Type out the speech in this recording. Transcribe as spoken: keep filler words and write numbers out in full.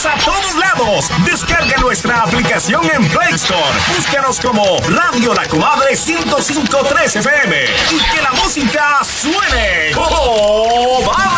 a todos lados. Descarga nuestra aplicación en Play Store. Búscanos como Radio La Comadre ciento cinco punto tres F M y que la música suene. ¡Oh!